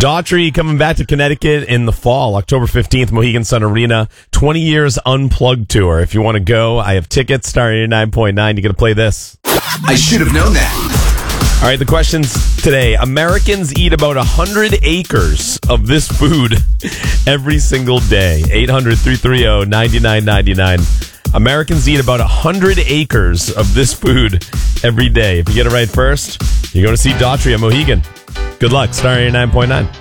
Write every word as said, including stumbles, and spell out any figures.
Daughtry coming back to Connecticut in the fall, October fifteenth, Mohegan Sun Arena, twenty years Unplugged tour. If you want to go, I have tickets, Star eighty-nine point nine. You're going to play this. I should have known that. All right, the questions today. Americans eat about one hundred acres of this food every single day. eight hundred, three three zero, nine nine nine nine. Americans eat about one hundred acres of this food every day. If you get it right first, you're going to see Daughtry at Mohegan. Good luck. Star eighty-nine point nine.